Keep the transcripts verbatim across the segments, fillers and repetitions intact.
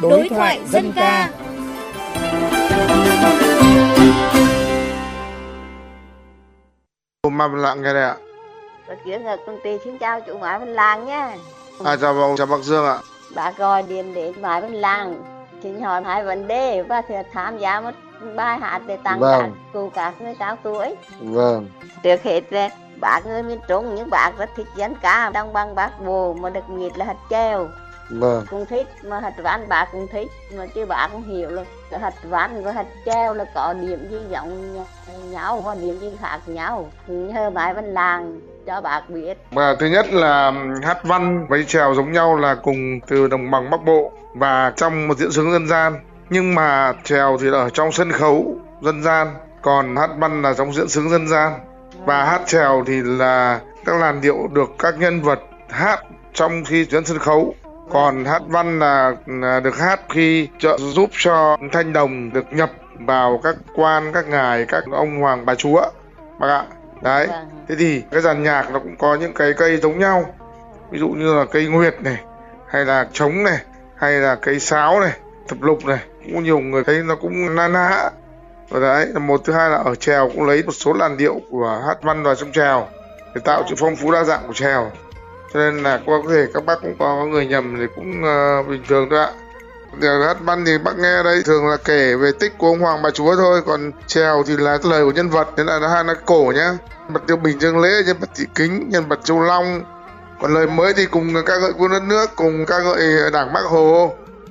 Đối thoại dân ca. Mai Văn Lạng nghe đây ạ. Bác Kiến ở công ty xin chào chú Mai Văn Lạng nhé. À, chào bác, chào bác Dương ạ. Bác gọi điện đến Mai Văn Lạng xin hỏi hai vấn đề và sẽ tham gia một bài hát để tặng Vâng. các cụ các người cao tuổi. Vâng. Trước hết là bác người miền Trung nhưng bác rất thích dân ca đồng bằng Bắc Bộ, mà đặc biệt là hát chèo Vâng. cũng thích, mà hát văn bác cũng thích, mà chứ bác cũng hiểu là hát văn và hát chèo là có điểm gì giống nhau và điểm gì khác nhau. Nhờ Mai Văn Lạng cho bác biết. Và thứ nhất là hát văn với chèo giống nhau là cùng từ đồng bằng Bắc Bộ và trong một diễn xướng dân gian. Nhưng mà chèo thì ở trong sân khấu dân gian, còn hát văn là trong diễn xướng dân gian. Và hát chèo thì là các làn điệu được các nhân vật hát trong khi trên sân khấu. Còn hát văn là, là được hát khi trợ giúp cho thanh đồng được nhập vào các quan, các ngài, các ông hoàng bà chúa. Bác ạ. Đấy. Thế thì cái dàn nhạc nó cũng có những cái cây giống nhau. Ví dụ như là cây nguyệt này, hay là trống này, hay là cây sáo này, thập lục này. Cũng nhiều người thấy nó cũng na ná. Và đấy, một thứ hai là ở chèo cũng lấy một số làn điệu của hát văn vào trong chèo để tạo sự phong phú đa dạng của chèo. Cho nên là có thể các bác cũng có người nhầm thì cũng uh, bình thường thôi ạ. Điều hát văn thì bác nghe đây thường là kể về tích của ông hoàng bà chúa thôi, còn chèo thì là lời của nhân vật, nên là nó hai nó cổ nhá. Nhân vật Tiêu Bình Dương Lễ, nhân vật Thị Kính, nhân vật Châu Long. Còn lời mới thì cùng ca ngợi quân đất nước, cùng ca ngợi Đảng Bác Hồ.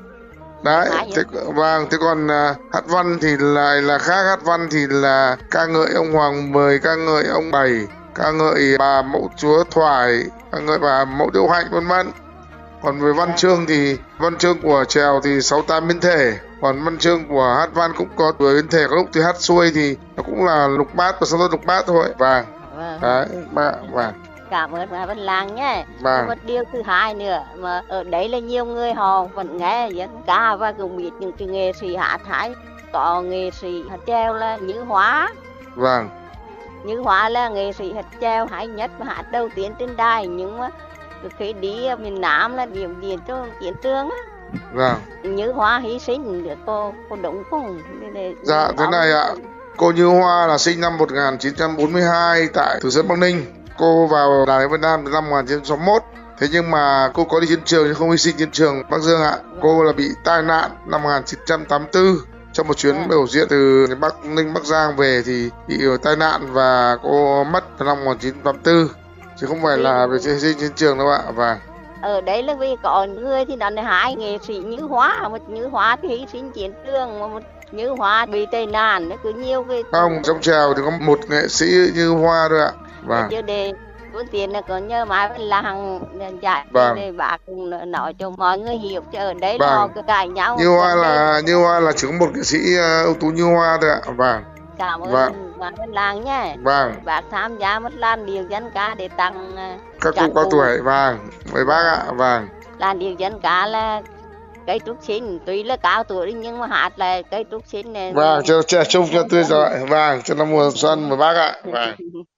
Đấy, thế, vâng, thế còn uh, hát văn thì lại là khác. Hát văn thì là ca ngợi ông Hoàng Mười, ca ngợi ông Bảy, ca ngợi bà Mẫu Chúa Thoại, ca ngợi bà Mẫu Điêu Hạnh vân vân. Còn về văn chương thì văn chương của chèo thì sáu tám biến thể, còn văn chương của hát văn cũng có tuổi biến thể, có lúc thì hát xuôi thì nó cũng là lục bát và sau đó lục bát thôi. Vâng. Vâng. Đấy, bà, vâng. Cảm ơn Mai Văn Lạng nhé. Vâng. Một điều thứ hai nữa mà ở đấy là nhiều người họ vẫn nghe dân ca và cũng biết những cái nghệ sĩ hát hay. Có nghệ sĩ hát chèo là Như Hóa. Vâng. Như Hóa là nghệ sĩ hát chèo hay nhất và hát đầu tiên trên đài, nhưng mà khi đi miền Nam là điểm điện cho chiến trường á. Vâng. Như Hóa hy sinh được cô cô đúng không? Để, Dạ thế này ạ. Cô Như Hoa là sinh năm một nghìn chín trăm bốn mươi hai tại Từ Sơn Bắc Ninh. Cô vào Đài Việt Nam từ năm một nghìn chín trăm sáu mươi mốt. Thế nhưng mà cô có đi chiến trường nhưng không hy sinh chiến trường Bắc Dương ạ. Cô là bị tai nạn năm một nghìn chín trăm tám mươi tư. Trong một chuyến biểu diễn từ Bắc Ninh, Bắc Giang về thì bị tai nạn và cô mất vào năm một nghìn chín trăm tám mươi tư. Chứ không phải là về hy sinh chiến trường đâu ạ. Vâng. Ở đấy là vì có người thì nói là hai nghệ sĩ Như Hóa, một Như Hóa thì hy sinh chiến trường, mà một Như Hóa bị tai nạn, nó cứ nhiều cái. Không, trong chèo thì có một nghệ sĩ Như Hoa thôi ạ. Vâng. Chứ để phương tiện là có nhờ Mai Văn Lạng giải vâng. để bác nói cho mọi người hiểu, chứ ở đấy vâng. là họ cứ cãi nhau. Như Hoa là Như Hoa là chỉ có một nghệ sĩ ưu tú Như Hoa thôi ạ. Vâng. Cảm ơn vâng. Mai Văn Lạng nhé. Vâng. Bác tham gia một làn điệu dân ca để tặng các cụ cao tuổi. Vâng. Mời bác ạ. Vâng. Làn điệu dân ca là cây trúc xinh, tuy là cao tuổi nhưng mà hát là cây trúc xinh này. Vâng, cho trẻ trung cho tươi giỏi. Vâng, cho năm mùa xuân mời bác ạ. Vâng.